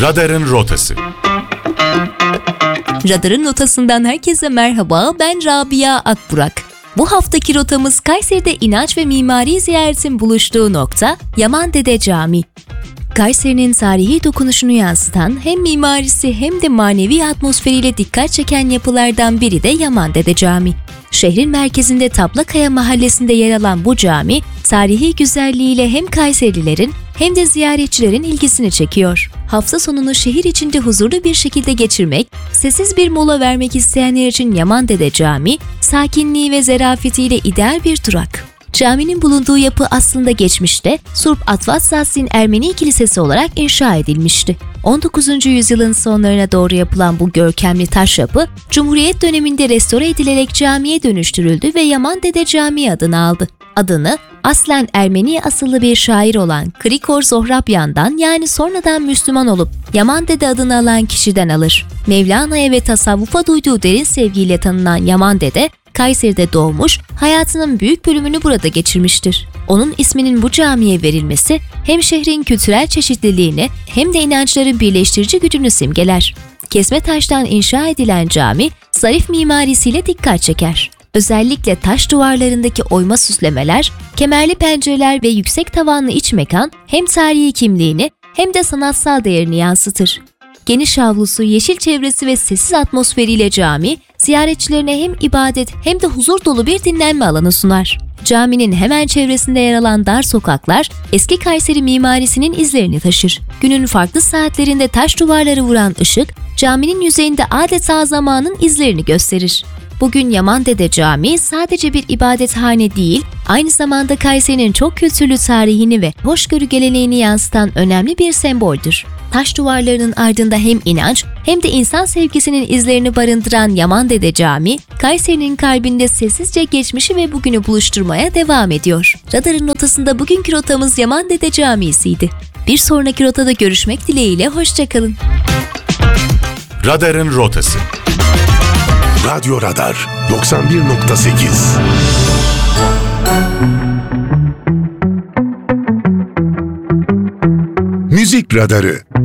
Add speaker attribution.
Speaker 1: Radarın rotası.
Speaker 2: Radarın rotasından herkese merhaba, ben Rabia Akburak. Bu haftaki rotamız Kayseri'de inanç ve mimari ziyaretin buluştuğu nokta Yamandede Camii. Kayseri'nin tarihi dokunuşunu yansıtan hem mimarisi hem de manevi atmosferiyle dikkat çeken yapılardan biri de Yamandede Camii. Şehrin merkezinde Tablakaya mahallesinde yer alan bu cami, tarihi güzelliğiyle hem Kayserilerin hem de ziyaretçilerin ilgisini çekiyor. Hafta sonunu şehir içinde huzurlu bir şekilde geçirmek, sessiz bir mola vermek isteyenler için Yamandede Camii, sakinliği ve zarafetiyle ideal bir durak. Caminin bulunduğu yapı aslında geçmişte Surp Atvatsassin Ermeni Kilisesi olarak inşa edilmişti. 19. yüzyılın sonlarına doğru yapılan bu görkemli taş yapı, Cumhuriyet döneminde restore edilerek camiye dönüştürüldü ve Yamandede Camii adını aldı. Adını aslen Ermeni asıllı bir şair olan Krikor Zohrabyan'dan, yani sonradan Müslüman olup Yamandede adını alan kişiden alır. Mevlana'ya ve tasavvufa duyduğu derin sevgiyle tanınan Yamandede, Kayseri'de doğmuş, hayatının büyük bölümünü burada geçirmiştir. Onun isminin bu camiye verilmesi hem şehrin kültürel çeşitliliğini hem de inançların birleştirici gücünü simgeler. Kesme taştan inşa edilen cami, zarif mimarisiyle dikkat çeker. Özellikle taş duvarlarındaki oyma süslemeler, kemerli pencereler ve yüksek tavanlı iç mekan hem tarihi kimliğini hem de sanatsal değerini yansıtır. Geniş avlusu, yeşil çevresi ve sessiz atmosferiyle cami, ziyaretçilerine hem ibadet hem de huzur dolu bir dinlenme alanı sunar. Caminin hemen çevresinde yer alan dar sokaklar, eski Kayseri mimarisinin izlerini taşır. Günün farklı saatlerinde taş duvarları vuran ışık, caminin yüzeyinde adeta zamanın izlerini gösterir. Bugün Yamandede Camii sadece bir ibadethane değil, aynı zamanda Kayseri'nin çok kültürlü tarihini ve hoşgörü geleneğini yansıtan önemli bir semboldür. Taş duvarlarının ardında hem inanç hem de insan sevgisinin izlerini barındıran Yamandede Camii, Kayseri'nin kalbinde sessizce geçmişi ve bugünü buluşturmaya devam ediyor. Radarın rotasında bugünkü rotamız Yamandede Camii'siydi. Bir sonraki rotada görüşmek dileğiyle, hoşçakalın.
Speaker 1: Radarın rotası.
Speaker 3: Radyo Radar 91.8. Müzik Radarı.